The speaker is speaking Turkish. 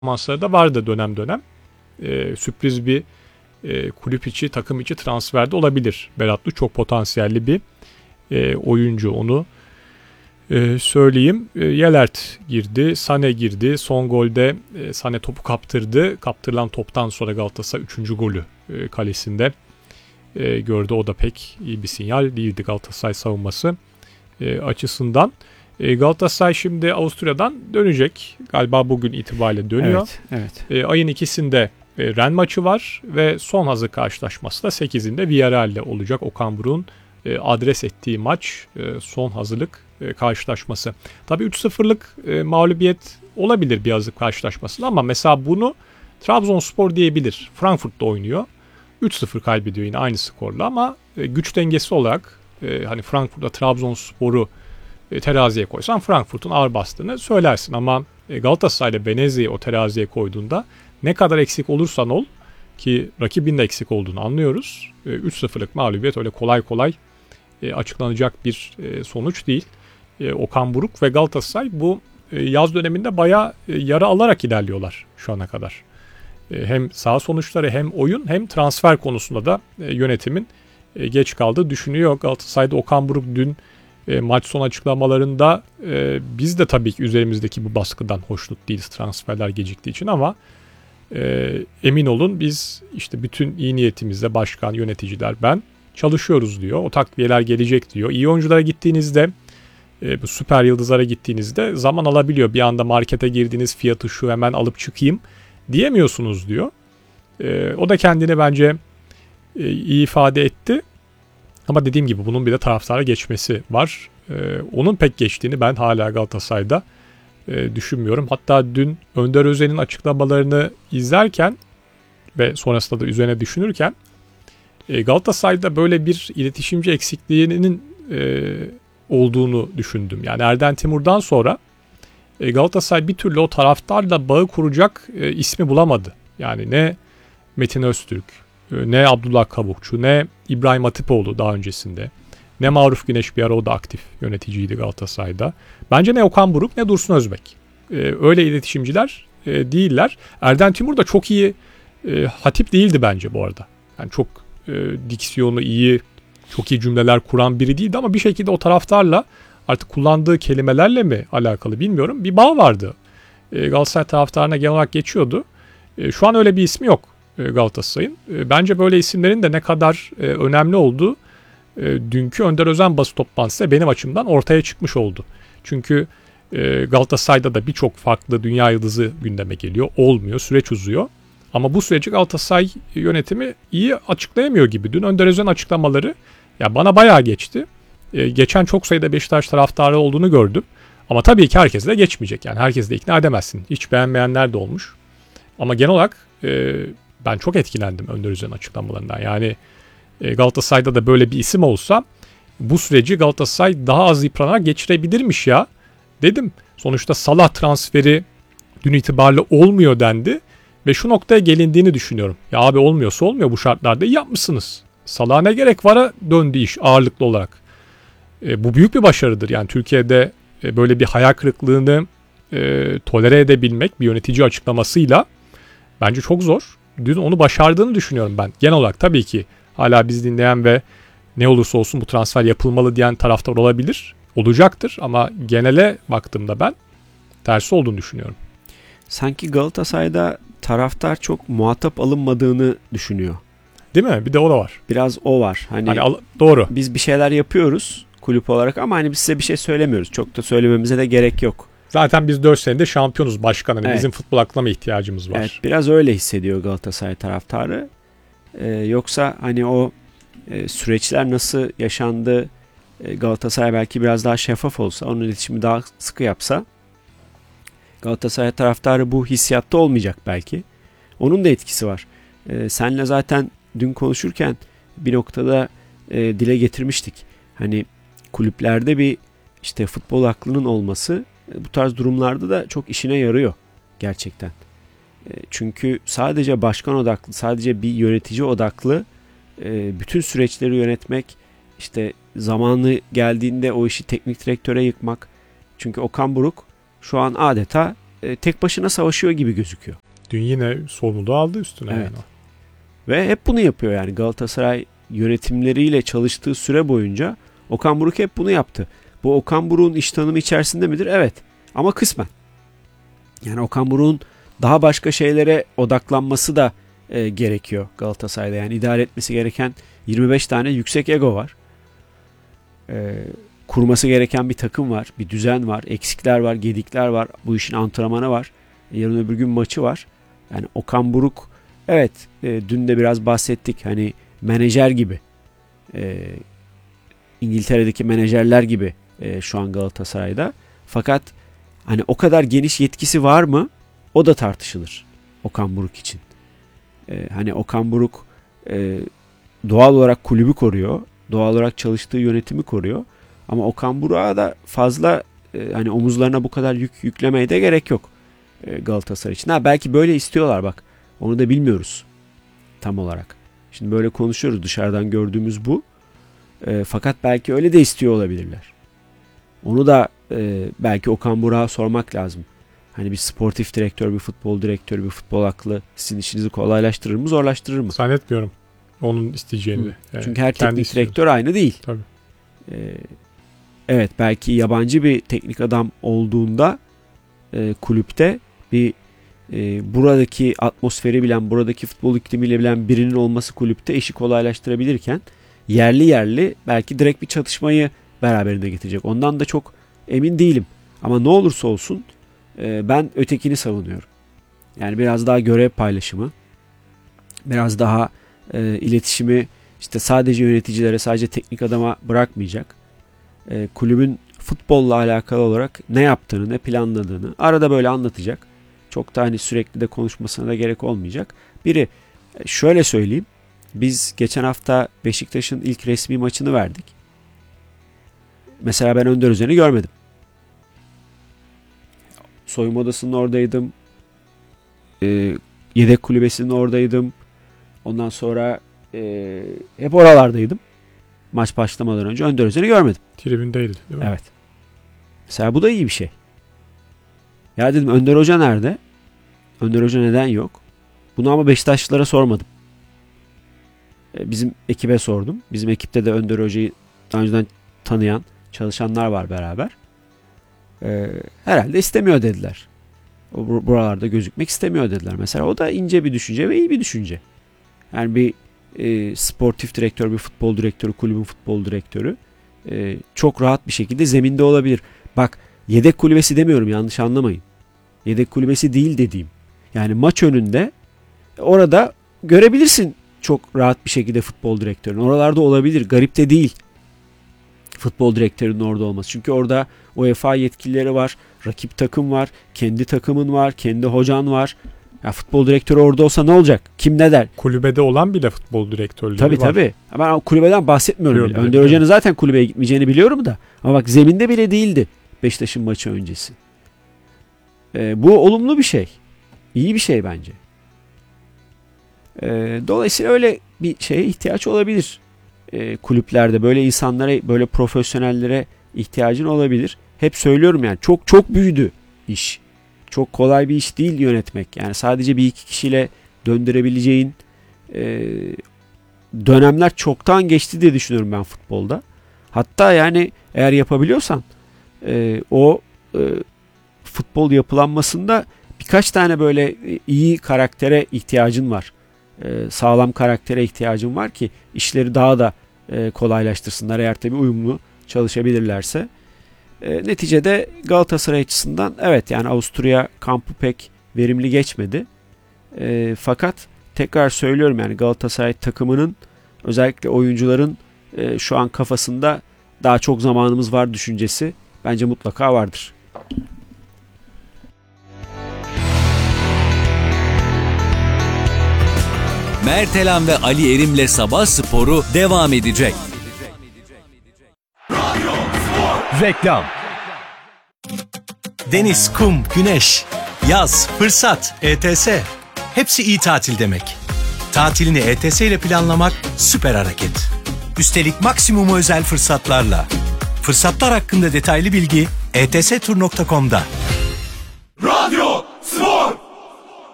performansları da vardı dönem dönem. Sürpriz bir kulüp içi, takım içi transferde olabilir. Beratlı çok potansiyelli bir oyuncu, onu söyleyeyim. Yelert girdi, Sané girdi. Son golde Sané topu kaptırdı. Kaptırılan toptan sonra Galatasaray 3. golü kalesinde gördü. O da pek iyi bir sinyal değildi Galatasaray savunması açısından. Galatasaray şimdi Avusturya'dan dönecek. Galiba bugün itibariyle dönüyor. Evet. Ayın 2'sinde Rennes maçı var ve son hazır karşılaşması da 8'inde Villarreal'le olacak. Okan Buruk'un adres ettiği maç, son hazırlık karşılaşması. Tabii 3-0'lık mağlubiyet olabilir bir hazırlık karşılaşmasında ama mesela bunu Trabzonspor diyebilir. Frankfurt'ta oynuyor. 3-0 kaybediyor yine aynı skorla ama güç dengesi olarak hani Frankfurt'ta Trabzonspor'u teraziye koysan Frankfurt'un ağır bastığını söylersin ama Galatasaray'la Venezia'yı o teraziye koyduğunda ne kadar eksik olursan ol ki rakibin de eksik olduğunu anlıyoruz. 3-0'lık mağlubiyet öyle kolay kolay açıklanacak bir sonuç değil. Okan Buruk ve Galatasaray bu yaz döneminde bayağı yara alarak ilerliyorlar şu ana kadar. Hem saha sonuçları hem oyun hem transfer konusunda da yönetimin geç kaldığı düşünüyor. Galatasaray'da Okan Buruk dün maç son açıklamalarında biz de tabii ki üzerimizdeki bu baskıdan hoşnut değiliz transferler geciktiği için ama emin olun biz işte bütün iyi niyetimizle başkan, yöneticiler, ben çalışıyoruz diyor. O takviyeler gelecek diyor. İyi oyunculara gittiğinizde bu süper yıldızlara gittiğinizde zaman alabiliyor. Bir anda markete girdiğiniz fiyatı şu hemen alıp çıkayım diyemiyorsunuz diyor. O da kendini bence iyi ifade etti. Ama dediğim gibi bunun bir de taraftara geçmesi var. Onun pek geçtiğini ben hala Galatasaray'da düşünmüyorum. Hatta dün Önder Özen'in açıklamalarını izlerken ve sonrasında da üzerine düşünürken Galatasaray'da böyle bir iletişimci eksikliğinin olduğunu düşündüm. Yani Erden Timur'dan sonra Galatasaray bir türlü o taraftarla bağı kuracak ismi bulamadı. Yani ne Metin Öztürk, ne Abdullah Kabukçu, ne İbrahim Hatipoğlu daha öncesinde, ne Maruf Güneş, bir ara o da aktif yöneticiydi Galatasaray'da. Bence ne Okan Buruk ne Dursun Özbek. Öyle iletişimciler değiller. Erden Timur da çok iyi hatip değildi bence bu arada. Yani çok diksiyonu iyi, çok iyi cümleler kuran biri değildi ama bir şekilde o taraftarla artık kullandığı kelimelerle mi alakalı bilmiyorum. Bir bağ vardı. Galatasaray taraftarına genel olarak geçiyordu. Şu an öyle bir ismi yok Galatasaray'ın. Bence böyle isimlerin de ne kadar önemli olduğu dünkü Önder Özen basın toplantısı benim açımdan ortaya çıkmış oldu. Çünkü Galatasaray'da da birçok farklı dünya yıldızı gündeme geliyor. Olmuyor, süreç uzuyor. Ama bu süreci Galatasaray yönetimi iyi açıklayamıyor gibi. Dün Önder Özen açıklamaları ya bana bayağı geçti. Geçen çok sayıda Beşiktaş taraftarı olduğunu gördüm. Ama tabii ki herkese de geçmeyecek. Yani herkese de ikna edemezsin. Hiç beğenmeyenler de olmuş. Ama genel olarak ben çok etkilendim Önder Özen'in açıklamalarından. Yani Galatasaray'da da böyle bir isim olsa bu süreci Galatasaray daha az yıpranarak geçirebilirmiş ya dedim. Sonuçta Salah transferi dün itibariyle olmuyor dendi. Ve şu noktaya gelindiğini düşünüyorum. Ya abi olmuyorsa olmuyor bu şartlarda, iyi yapmışsınız. Salah'a ne gerek vara döndü iş ağırlıklı olarak. Bu büyük bir başarıdır. Yani Türkiye'de böyle bir hayal kırıklığını tolere edebilmek bir yönetici açıklamasıyla bence çok zor. Dün onu başardığını düşünüyorum ben. Genel olarak tabii ki hala biz dinleyen ve ne olursa olsun bu transfer yapılmalı diyen taraftar olabilir. Olacaktır ama genele baktığımda ben tersi olduğunu düşünüyorum. Sanki Galatasaray'da taraftar çok muhatap alınmadığını düşünüyor. Değil mi? Bir de o da var. Biraz o var. Hani doğru. Biz bir şeyler yapıyoruz kulüp olarak ama hani biz size bir şey söylemiyoruz. Çok da söylememize de gerek yok. Zaten biz 4 senedir şampiyonuz başkan. Hani evet. Bizim futbol aklama ihtiyacımız var. Evet, biraz öyle hissediyor Galatasaray taraftarı. Yoksa hani o süreçler nasıl yaşandı, Galatasaray belki biraz daha şeffaf olsa, onun iletişimi daha sıkı yapsa Galatasaray taraftarı bu hissiyatta olmayacak belki. Onun da etkisi var. Senle zaten dün konuşurken bir noktada dile getirmiştik. Hani kulüplerde bir işte futbol aklının olması bu tarz durumlarda da çok işine yarıyor gerçekten. Çünkü sadece başkan odaklı, sadece bir yönetici odaklı bütün süreçleri yönetmek, işte zamanı geldiğinde o işi teknik direktöre yıkmak. Çünkü Okan Buruk şu an adeta tek başına savaşıyor gibi gözüküyor. Dün yine sorumluluğu aldı üstüne. Evet. Yani. Ve hep bunu yapıyor yani. Galatasaray yönetimleriyle çalıştığı süre boyunca Okan Buruk hep bunu yaptı. Bu Okan Buruk'un iş tanımı içerisinde midir? Evet. Ama kısmen. Yani Okan Buruk'un daha başka şeylere odaklanması da gerekiyor Galatasaray'da. Yani idare etmesi gereken 25 tane yüksek ego var. Kurması gereken bir takım var. Bir düzen var. Eksikler var. Gedikler var. Bu işin antrenmanı var. Yarın öbür gün maçı var. Yani Okan Buruk evet dün de biraz bahsettik. Hani menajer gibi. İngiltere'deki menajerler gibi şu an Galatasaray'da. Fakat hani o kadar geniş yetkisi var mı? O da tartışılır Okan Buruk için. Hani Okan Buruk doğal olarak kulübü koruyor. Doğal olarak çalıştığı yönetimi koruyor. Ama Okan Buruk'a da fazla hani omuzlarına bu kadar yük yüklemeye de gerek yok Galatasaray için. Belki böyle istiyorlar bak. Onu da bilmiyoruz tam olarak. Şimdi böyle konuşuyoruz. Dışarıdan gördüğümüz bu. Fakat belki öyle de istiyor olabilirler. Onu da belki Okan Buruk'a sormak lazım. Hani bir sportif direktör, bir futbol direktörü, bir futbol aklı sizin işinizi kolaylaştırır mı, zorlaştırır mı? Zannetmiyorum onun isteyeceğini. Yani çünkü her teknik direktör aynı değil. Tabii. Evet belki yabancı bir teknik adam olduğunda kulüpte bir buradaki atmosferi bilen, buradaki futbol iklimiyle bilen birinin olması kulüpte işi kolaylaştırabilirken yerli belki direkt bir çatışmayı beraberinde getirecek. Ondan da çok emin değilim. Ama ne olursa olsun ben ötekini savunuyorum. Yani biraz daha görev paylaşımı, biraz daha iletişimi işte sadece yöneticilere, sadece teknik adama bırakmayacak. Kulübün futbolla alakalı olarak ne yaptığını, ne planladığını arada böyle anlatacak. Çok da hani sürekli de konuşmasına da gerek olmayacak. Biri şöyle söyleyeyim. Biz geçen hafta Beşiktaş'ın ilk resmi maçını verdik. Mesela ben Önder Özen'i görmedim. Soyunma odasının oradaydım. Yedek kulübesinin oradaydım. Ondan sonra hep oralardaydım. Maç başlamadan önce Önder Özen'i görmedim. Tribündeydi değil mi? Evet. Mesela bu da iyi bir şey. Ya dedim Önder Hoca nerede? Önder Hoca neden yok? Bunu ama Beşiktaşlılara sormadım. Bizim ekibe sordum. Bizim ekipte de Önder Hoca'yı daha önceden tanıyan çalışanlar var beraber. Herhalde istemiyor dediler. O buralarda gözükmek istemiyor dediler. Mesela o da ince bir düşünce ve iyi bir düşünce. Yani bir sportif direktör, bir futbol direktörü, kulübün futbol direktörü çok rahat bir şekilde zeminde olabilir. Bak yedek kulübesi demiyorum, yanlış anlamayın. Yedek kulübesi değil dediğim. Yani maç önünde orada görebilirsin çok rahat bir şekilde futbol direktörünü. Oralarda olabilir. Garip de değil futbol direktörünün orada olması. Çünkü orada UEFA yetkilileri var, rakip takım var, kendi takımın var, kendi hocan var. Ya futbol direktörü orada olsa ne olacak? Kim ne der? Kulübede olan bile futbol direktörleri tabii, var. Tabii. Ben kulübeden bahsetmiyorum bile. Önder Biliyorum. Hoca'nın zaten kulübeye gitmeyeceğini biliyorum da. Ama bak zeminde bile değildi Beşiktaş'ın maçı öncesi. Bu olumlu bir şey. İyi bir şey bence. Dolayısıyla öyle bir şeye ihtiyaç olabilir. Kulüplerde böyle insanlara, böyle profesyonellere ihtiyacın olabilir. Hep söylüyorum yani çok büyüdü iş. Çok kolay bir iş değil yönetmek. Yani sadece bir iki kişiyle döndürebileceğin dönemler çoktan geçti diye düşünüyorum ben futbolda. Hatta yani eğer yapabiliyorsan futbol yapılanmasında birkaç tane böyle iyi karaktere ihtiyacın var. Sağlam karaktere ihtiyacın var ki işleri daha da kolaylaştırsınlar eğer tabii uyumlu çalışabilirlerse. Neticede Galatasaray açısından evet yani Avusturya kampı pek verimli geçmedi. Fakat tekrar söylüyorum yani Galatasaray takımının özellikle oyuncuların şu an kafasında daha çok zamanımız var düşüncesi bence mutlaka vardır. Mertelan ve Ali Erim'le Sabah Sporu devam edecek. Reklam. Deniz, kum, güneş, yaz, fırsat, ETS. Hepsi iyi tatil demek. Tatilini ETS ile planlamak süper hareket. Üstelik maksimuma özel fırsatlarla. Fırsatlar hakkında detaylı bilgi etstur.com'da. Radyo